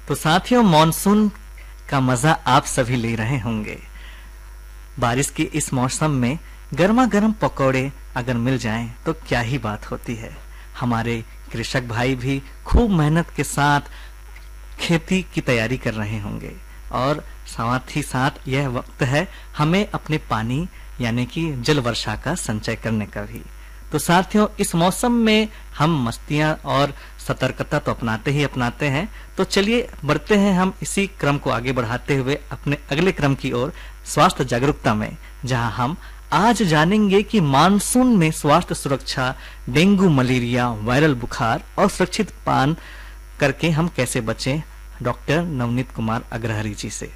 तो साथियों, मॉनसून का मजा आप सभी ले रहे होंगे। बारिश के इस मौसम में गर्मा गर्म पकौड़े अगर मिल जाएं तो क्या ही बात होती है। हमारे कृषक भाई भी खूब मेहनत के साथ खेती की तैयारी कर रहे होंगे और साथ ही साथ यह वक्त है हमें अपने पानी यानी कि जल वर्षा का संचय करने का भी। तो साथियों, इस मौसम में हम मस्तियां और सतर्कता तो अपनाते ही अपनाते हैं। तो चलिए बढ़ते हैं हम इसी क्रम को आगे बढ़ाते हुए अपने अगले क्रम की ओर, स्वास्थ्य जागरूकता में, जहां हम आज जानेंगे कि मानसून में स्वास्थ्य सुरक्षा, डेंगू, मलेरिया, वायरल बुखार और सुरक्षित पान करके हम कैसे बचें। डॉक्टर नवनीत कुमार अग्रहरी जी से।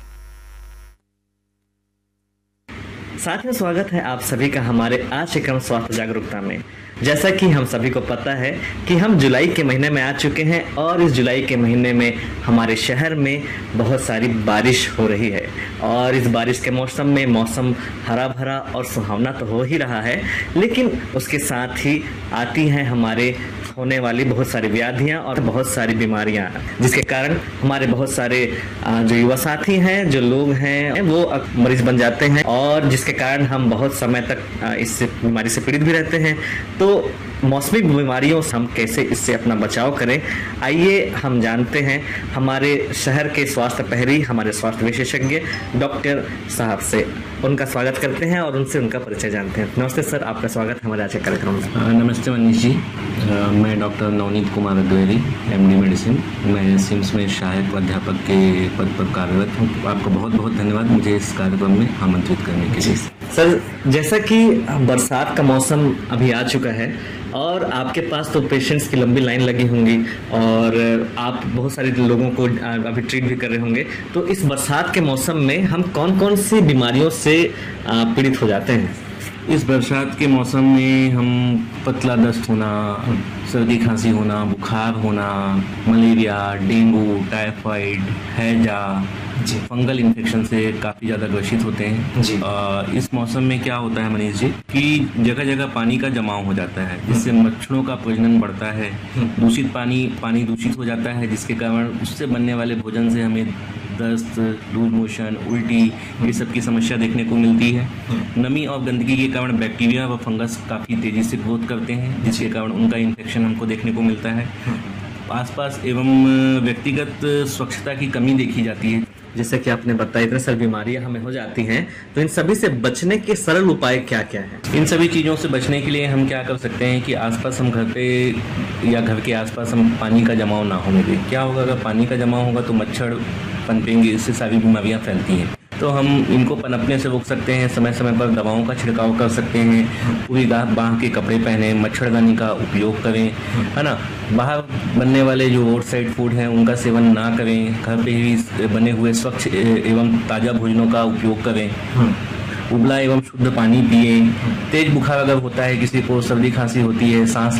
साथियों, स्वागत है आप सभी का हमारे आज के क्रम स्वास्थ्य जागरूकता में। जैसा कि हम सभी को पता है कि हम जुलाई के महीने में आ चुके हैं और इस जुलाई के महीने में हमारे शहर में बहुत सारी बारिश हो रही है और इस बारिश के मौसम में मौसम हरा भरा और सुहावना तो हो ही रहा है, लेकिन उसके साथ ही आती हैं हमारे होने वाली बहुत सारी व्याधियां और बहुत सारी बीमारियां, जिसके कारण हमारे बहुत सारे जो युवा साथी हैं, जो लोग हैं, वो मरीज बन जाते हैं और जिसके कारण हम बहुत समय तक इस बीमारी से पीड़ित भी रहते हैं। तो मौसमी बीमारियों से हम कैसे इससे अपना बचाव करें, आइए हम जानते हैं हमारे शहर के स्वास्थ्य प्रहरी, हमारे स्वास्थ्य विशेषज्ञ डॉक्टर साहब से। उनका स्वागत करते हैं और उनसे उनका परिचय जानते हैं। नमस्ते सर, आपका स्वागत है हमारे आज के कार्यक्रम में। नमस्ते मनीष जी, मैं doctor Navneet Kumar Agrahari, MD medicine. मैं सिम्स में सहायक अध्यापक के पद पर कार्यरत हूँ। आपका बहुत बहुत धन्यवाद मुझे इस कार्यक्रम में आमंत्रित करने के लिए। सर, जैसा कि बरसात का मौसम अभी आ चुका है और आपके पास तो पेशेंट्स की लंबी लाइन लगी होंगी और आप बहुत सारे लोगों को अभी ट्रीट भी कर रहे होंगे, तो इस बरसात के मौसम में हम कौन कौन सी बीमारियों से पीड़ित हो जाते हैं? इस बरसात के मौसम में हम पतला दस्त होना, सर्दी खांसी होना, बुखार होना, मलेरिया, डेंगू, टाइफाइड, हैजा, फंगल इन्फेक्शन से काफ़ी ज़्यादा ग्रसित होते हैं जी। इस मौसम में क्या होता है मनीष जी कि जगह जगह पानी का जमाव हो जाता है, जिससे मच्छरों का प्रजनन बढ़ता है। दूषित पानी दूषित हो जाता है, जिसके कारण उससे बनने वाले भोजन से हमें दस्त, लूज मोशन, उल्टी, ये सब की समस्या देखने को मिलती है। नमी और गंदगी के कारण बैक्टीरिया व फंगस काफ़ी तेज़ी से ग्रोथ करते हैं, जिसके कारण उनका इन्फेक्शन हमको देखने को मिलता है। आसपास एवं व्यक्तिगत स्वच्छता की कमी देखी जाती है। जैसे कि आपने बताया इतने सारी बीमारियां हमें हो जाती हैं, तो इन सभी से बचने के सरल उपाय क्या क्या हैं? इन सभी चीज़ों से बचने के लिए हम क्या कर सकते हैं कि आसपास हम घर पे या घर के आसपास हम पानी का जमाव ना होने दें। क्या होगा, अगर पानी का जमाव होगा तो मच्छर पनपेंगे, इससे सारी बीमारियां फैलती हैं। तो हम इनको पनपने से रोक सकते हैं, समय समय पर दवाओं का छिड़काव कर सकते हैं, पूरी रात बांह के कपड़े पहने, मच्छरदानी का उपयोग करें, है ना। बाहर बनने वाले जो रोड साइड फूड हैं उनका सेवन ना करें, घर पे ही बने हुए स्वच्छ एवं ताज़ा भोजनों का उपयोग करें, उबला एवं शुद्ध पानी पिए। तेज बुखार अगर होता है, किसी को सर्दी खांसी होती है, सांस